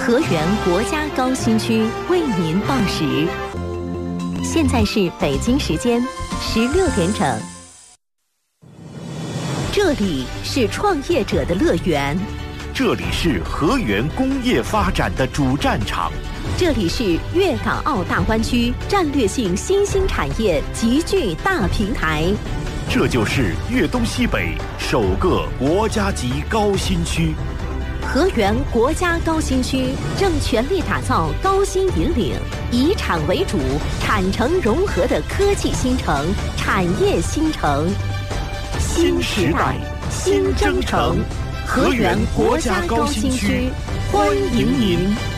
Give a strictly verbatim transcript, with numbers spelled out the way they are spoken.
河源国家高新区为您报时。现在是北京时间十六点整。这里是创业者的乐园， 这里是河源工业发展的主战场， 这里是粤港澳大湾区战略性新兴产业集聚大平台， 这就是粤东西北首个国家级高新区。 河源国家高新区正全力打造高新引领、以产为主、产城融合的科技新城、产业新城。新时代，新征程，河源国家高新区，欢迎您。